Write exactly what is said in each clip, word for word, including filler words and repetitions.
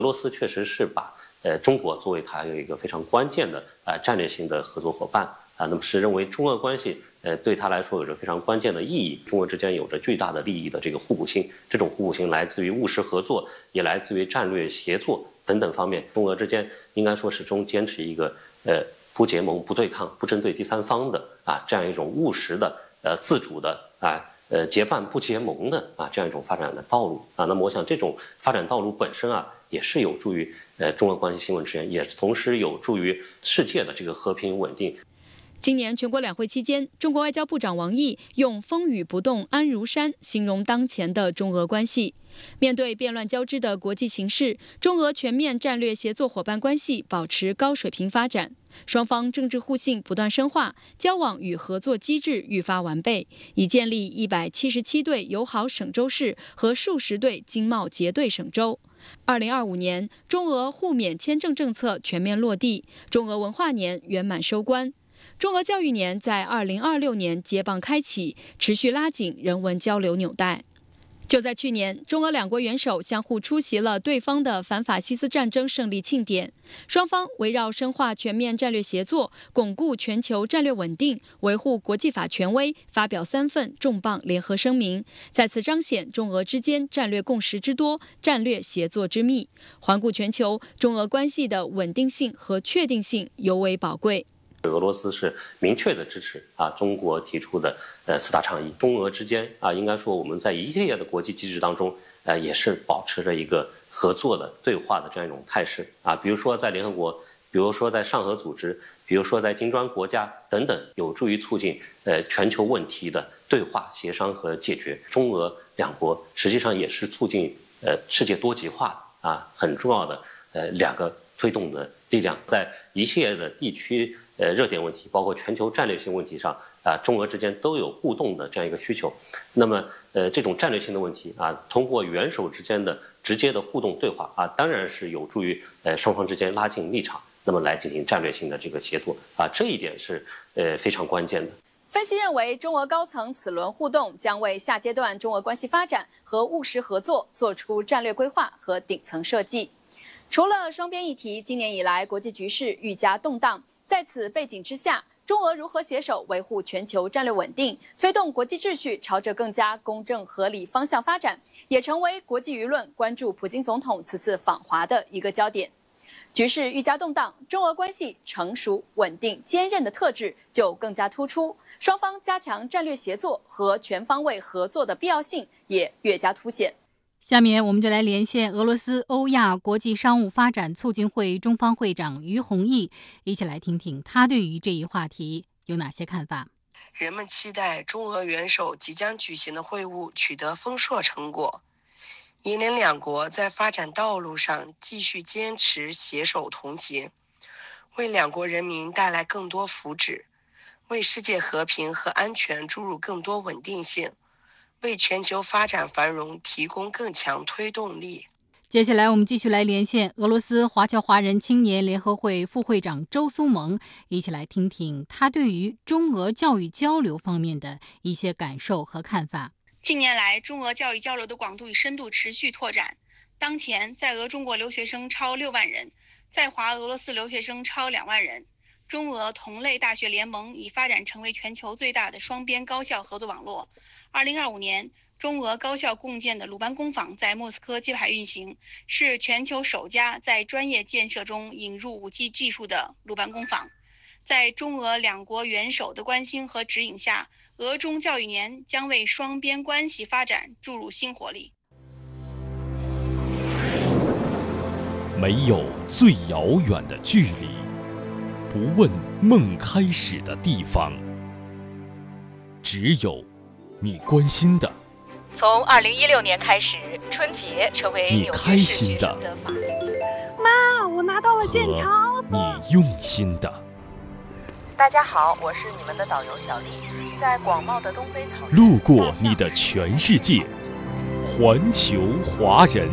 俄罗斯确实是把呃中国作为它有一个非常关键的啊、呃、战略性的合作伙伴啊，那么是认为中俄关系呃对他来说有着非常关键的意义，中俄之间有着巨大的利益的这个互补性，这种互补性来自于务实合作，也来自于战略协作等等方面。中俄之间应该说始终坚持一个呃不结盟、不对抗、不针对第三方的啊这样一种务实的呃自主的啊。呃，结伴不结盟的啊，这样一种发展的道路啊，那么我想这种发展道路本身啊，也是有助于呃中俄关系新稳之源，也同时有助于世界的这个和平稳定。 今年全国两会期间，中国外交部长王毅用“风雨不动安如山”形容当前的中俄关系。面对变乱交织的国际形势，中俄全面战略协作伙伴关系保持高水平发展，双方政治互信不断深化，交往与合作机制愈发完备，已建立一百七十七对友好省州市和数十对经贸结对省州。二零二五年，中俄互免签证政策全面落地，中俄文化年圆满收官。中俄教育年在二零二六年接棒开启，持续拉紧人文交流纽带。就在去年，中俄两国元首相互出席了对方的反法西斯战争胜利庆典，双方围绕深化全面战略协作、巩固全球战略稳定、维护国际法权威，发表三份重磅联合声明，再次彰显中俄之间战略共识之多、战略协作之密。环顾全球，中俄关系的稳定性和确定性尤为宝贵。 俄罗斯是明确的支持啊中国提出的呃四大倡议，中俄之间啊应该说我们在一系列的国际机制当中，呃也是保持着一个合作的对话的这样一种态势啊，比如说在联合国，比如说在上合组织，比如说在金砖国家等等，有助于促进呃全球问题的对话、协商和解决。中俄两国实际上也是促进呃世界多极化的啊很重要的呃两个推动的力量，在一系列的地区。呃，热点问题，包括全球战略性问题上啊，中俄之间都有互动的这样一个需求。那么，呃，这种战略性的问题啊，通过元首之间的直接的互动对话啊，当然是有助于呃双方之间拉近立场，那么来进行战略性的这个协作啊，这一点是呃非常关键的。 分析认为，中俄高层此轮互动将为下阶段中俄关系发展和务实合作做出战略规划和顶层设计。除了双边议题，今年以来国际局势愈加动荡。在此背景之下，中俄如何携手维护全球战略稳定，推动国际秩序朝着更加公正合理方向发展，也成为国际舆论关注普京总统此次访华的一个焦点。局势愈加动荡，中俄关系成熟、稳定、坚韧的特质就更加突出，双方加强战略协作和全方位合作的必要性也越加凸显。 下面我们就来连线俄罗斯欧亚国际商务发展促进会中方会长于洪毅，一起来听听他对于这一话题有哪些看法。 人们期待中俄元首即将举行的会晤取得丰硕成果，引领两国在发展道路上继续坚持携手同行，为两国人民带来更多福祉，为世界和平和安全注入更多稳定性，为全球发展繁荣提供更强推动力。 接下来我们继续来连线俄罗斯华侨华人青年联合会副会长周苏萌，一起来听听他对于中俄教育交流方面的一些感受和看法。 近年来，中俄教育交流的广度与深度持续拓展，当前在俄中国留学生超六万人，在华俄罗斯留学生超两万人。中俄同类大学联盟已发展成为全球最大的双边高校合作网络。二零二五年，中俄高校共建的鲁班工坊在莫斯科揭牌运行，是全球首家在专业建设中引入 五 G 技术的鲁班工坊。在中俄两国元首的关心和指引下，俄中教育年将为双边关系发展注入新活力。 没有最遥远的距离，不问梦开始的地方，只有你关心的。 从二零一六年开始，春节成为纽约市学生的法定节日。 妈，我拿到了健康。 你用心的。 大家好，我是你们的导游小丽，在广袤的东非草原， 路过你的全世界，环球华人。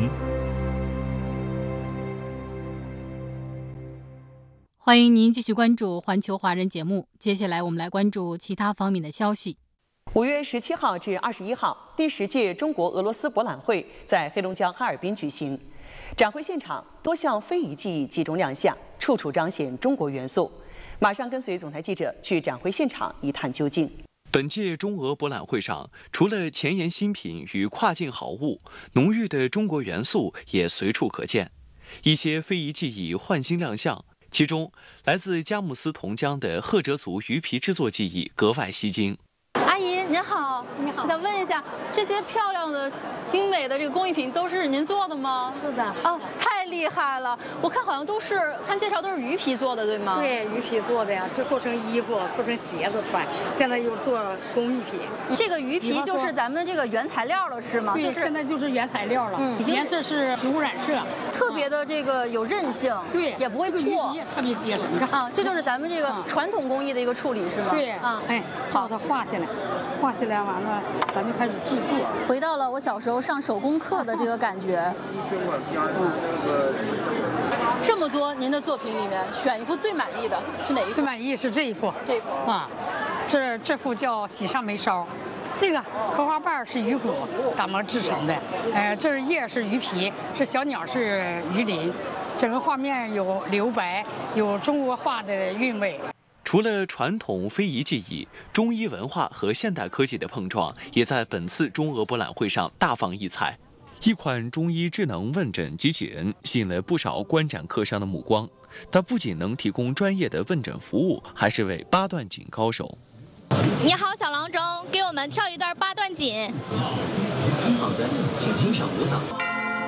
欢迎您继续关注环球华人节目，接下来我们来关注其他方面的消息。 五月十七号至二十一号，第十届中国俄罗斯博览会在黑龙江哈尔滨举行。展会现场，多多项非遗技艺集中亮相，处处彰显中国元素。马上跟随总台记者去展会现场一探究竟。 本届中俄博览会上，除了前沿新品与跨境好物，浓郁的中国元素也随处可见。一些非遗技艺焕新亮相，其中来自佳木斯同江的赫哲族鱼皮制作技艺格外吸睛。 阿姨您好，你好，我想问一下，这些漂亮的、精美的这个工艺品都是您做的吗？ 是的。 哦，太厉害了！我看好像都是，看介绍都是鱼皮做的，对吗？ 对，鱼皮做的呀，就做成衣服、做成鞋子穿。现在又做工艺品。 这个鱼皮就是咱们这个原材料了，是吗？ 对， 就是现在就是原材料了。嗯，颜色是植物染色， 特别的这个有韧性， 对， 也不会破， 鱼皮也特别结实。你看啊，这就是咱们这个传统工艺的一个处理，是吗？ 对，啊，哎，把它画下来。画下来完了，咱就开始制作。 回到了我小时候上手工课的这个感觉。嗯，这么多您的作品里面，选一幅最满意的是哪一幅？ 最满意是这一幅。 这一幅啊，这这幅叫《喜上眉梢》，这个荷花瓣是鱼骨打磨制成的，呃，这是叶是鱼皮，这小鸟是鱼鳞，整个画面有留白，有中国画的韵味。 除了传统非遗技艺，中医文化和现代科技的碰撞也在本次中俄博览会上大放异彩。一款中医智能问诊机器人吸引了不少观展客商的目光。它不仅能提供专业的问诊服务，还是位八段锦高手。 你好，小郎中，给我们跳一段八段锦。 好的，请欣赏舞蹈。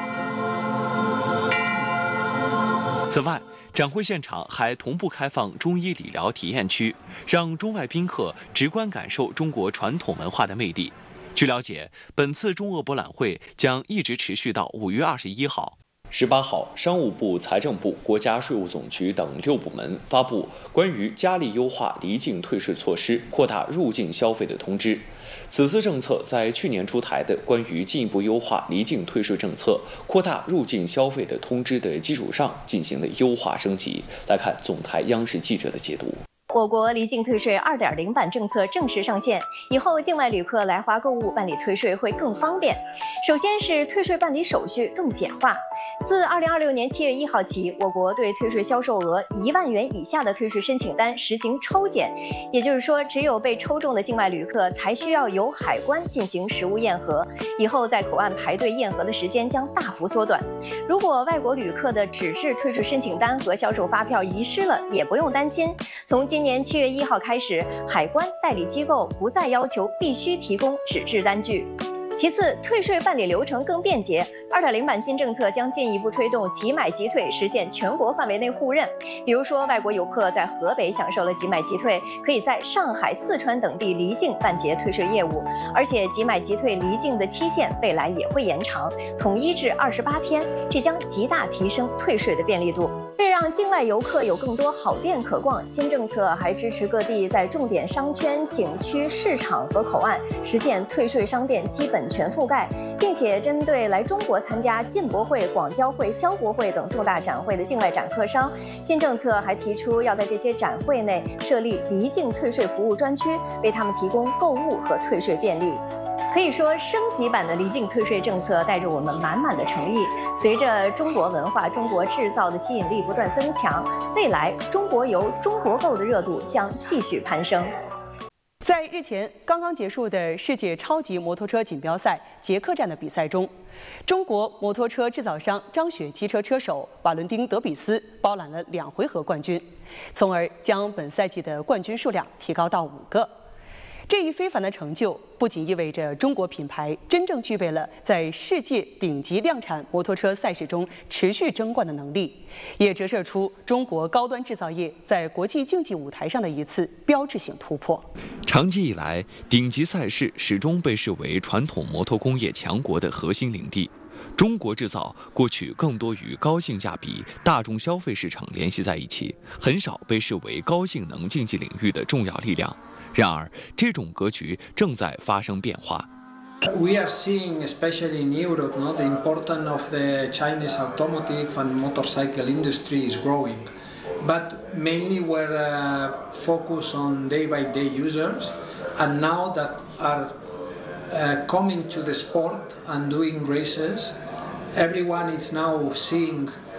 此外，展会现场还同步开放中医理疗体验区，让中外宾客直观感受中国传统文化的魅力。据了解，本次中俄博览会将一直持续到五月二十一号。十八号，商务部、财政部、国家税务总局等六部门发布关于加力优化离境退税措施、扩大入境消费的通知。此次政策在去年出台的关于进一步优化离境退税政策、扩大入境消费的通知的基础上进行了优化升级。来看总台央视记者的解读。 我国离境退税 二点零 版政策正式上线，以后境外旅客来华购物办理退税会更方便。首先是退税办理手续更简化。自二零二六年七月一号起，我国对退税销售额一万元以下的退税申请单实行抽检，也就是说，只有被抽中的境外旅客才需要由海关进行实物验核。以后在口岸排队验核的时间将大幅缩短。如果外国旅客的纸质退税申请单和销售发票遗失了，也不用担心。从今年七月一号开始，海关代理机构不再要求必须提供纸质单据。其次，退税办理流程更便捷。二点零 版新政策将进一步推动即买即退，实现全国范围内互认。比如说，外国游客在河北享受了即买即退，可以在上海、四川等地离境办结退税业务。而且，即买即退离境的期限未来也会延长，统一至二十八天，这将极大提升退税的便利度。为让境外游客有更多好店可逛，新政策还支持各地在重点商圈、景区、市场和口岸实现退税商店基本全覆盖，并且针对来中国参加进博会、广交会、消博会等重大展会的境外展客商，新政策还提出要在这些展会内设立离境退税服务专区，为他们提供购物和退税便利。可以说，升级版的离境退税政策带着我们满满的诚意。随着中国文化、中国制造的吸引力不断增强，未来中国游、中国购的热度将继续攀升。 在日前刚刚结束的世界超级摩托车锦标赛捷克站的比赛中，中国摩托车制造商张雪汽车车手瓦伦丁·德比斯包揽了两回合冠军，从而将本赛季的冠军数量提高到五个。这一非凡的成就不仅意味着中国品牌真正具备了在世界顶级量产摩托车赛事中持续争冠的能力，也折射出中国高端制造业在国际竞技舞台上的一次标志性突破。 长期以来，顶级赛事始终被视为传统摩托工业强国的核心领地。中国制造过去更多与高性价比、大众消费市场联系在一起，很少被视为高性能竞技领域的重要力量。然而，这种格局正在发生变化。 We are seeing, especially in Europe, no, the importance of the Chinese automotive and motorcycle industry is growing. But mainly we're uh, focused on day-by-day users, and now that are uh, coming to the sport and doing races, everyone is now seeing